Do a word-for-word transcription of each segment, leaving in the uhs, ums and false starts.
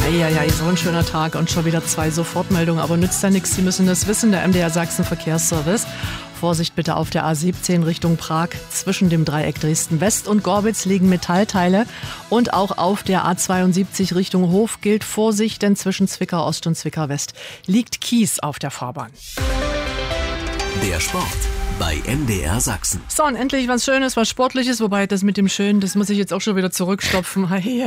Eieiei, so ein schöner Tag und schon wieder zwei Sofortmeldungen, aber nützt ja nichts, Sie müssen das wissen, der M D R Sachsen Verkehrsservice. Vorsicht bitte auf der A siebzehn Richtung Prag. Zwischen dem Dreieck Dresden-West und Gorbitz liegen Metallteile. Und auch auf der A zweiundsiebzig Richtung Hof gilt Vorsicht, denn zwischen Zwickau Ost und Zwickau West liegt Kies auf der Fahrbahn. Der Sport bei M D R Sachsen. So, und endlich was Schönes, was Sportliches, wobei das mit dem Schönen, das muss ich jetzt auch schon wieder zurückstopfen.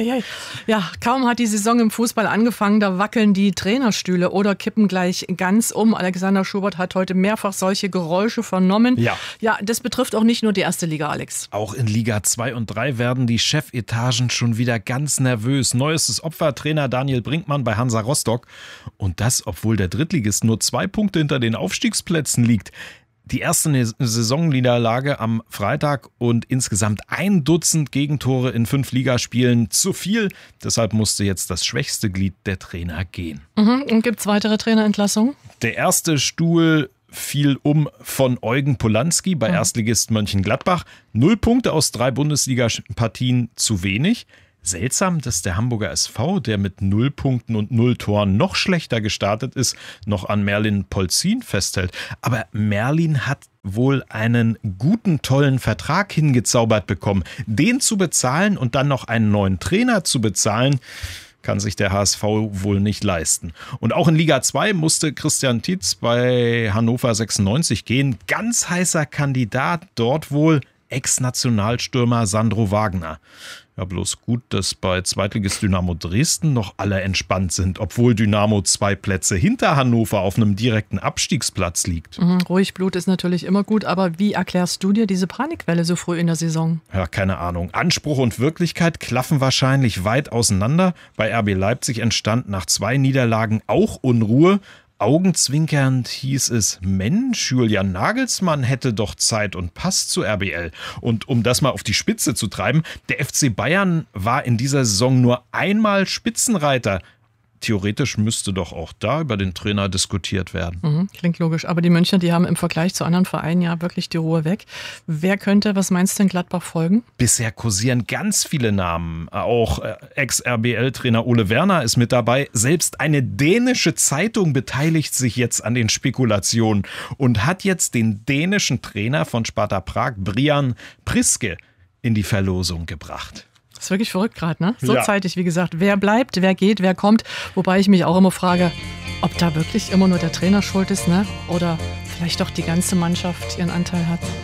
Ja, kaum hat die Saison im Fußball angefangen, da wackeln die Trainerstühle oder kippen gleich ganz um. Alexander Schubert hat heute mehrfach solche Geräusche vernommen. Ja. Ja, das betrifft auch nicht nur die erste Liga, Alex. Auch in Liga zwei und drei werden die Chefetagen schon wieder ganz nervös. Neuestes Opfer, Trainer Daniel Brinkmann bei Hansa Rostock. Und das, obwohl der Drittligist nur zwei Punkte hinter den Aufstiegsplätzen liegt. Die erste Saisonniederlage am Freitag und insgesamt ein Dutzend Gegentore in fünf Ligaspielen zu viel. Deshalb musste jetzt das schwächste Glied der Trainer gehen. Mhm. Und gibt es weitere Trainerentlassungen? Der erste Stuhl fiel um von Eugen Polanski bei mhm. Erstligist Mönchengladbach. Null Punkte aus drei Bundesliga-Partien zu wenig. Seltsam, dass der Hamburger S V, der mit null Punkten und null Toren noch schlechter gestartet ist, noch an Merlin Polzin festhält. Aber Merlin hat wohl einen guten, tollen Vertrag hingezaubert bekommen. Den zu bezahlen und dann noch einen neuen Trainer zu bezahlen, kann sich der H S V wohl nicht leisten. Und auch in Liga zwei musste Christian Tietz bei Hannover sechsundneunzig gehen. Ganz heißer Kandidat dort wohl Ex-Nationalstürmer Sandro Wagner. Ja, bloß gut, dass bei Zweitligist Dynamo Dresden noch alle entspannt sind, obwohl Dynamo zwei Plätze hinter Hannover auf einem direkten Abstiegsplatz liegt. Mhm, ruhig Blut ist natürlich immer gut, aber wie erklärst du dir diese Panikwelle so früh in der Saison? Ja, keine Ahnung. Anspruch und Wirklichkeit klaffen wahrscheinlich weit auseinander. Bei R B Leipzig entstand nach zwei Niederlagen auch Unruhe. Augenzwinkernd hieß es, Mensch, Julian Nagelsmann hätte doch Zeit und Pass zu R B L. Und um das mal auf die Spitze zu treiben, der F C Bayern war in dieser Saison nur einmal Spitzenreiter. Theoretisch müsste doch auch da über den Trainer diskutiert werden. Mhm, klingt logisch. Aber die Münchner, die haben im Vergleich zu anderen Vereinen ja wirklich die Ruhe weg. Wer könnte, was meinst du, in Gladbach folgen? Bisher kursieren ganz viele Namen. Auch Ex-R B L-Trainer Ole Werner ist mit dabei. Selbst eine dänische Zeitung beteiligt sich jetzt an den Spekulationen und hat jetzt den dänischen Trainer von Sparta Prag, Brian Priske, in die Verlosung gebracht. Das ist wirklich verrückt gerade, ne? So ja. zeitig, wie gesagt. Wer bleibt, wer geht, wer kommt. Wobei ich mich auch immer frage, ob da wirklich immer nur der Trainer schuld ist, ne? Oder vielleicht doch die ganze Mannschaft ihren Anteil hat.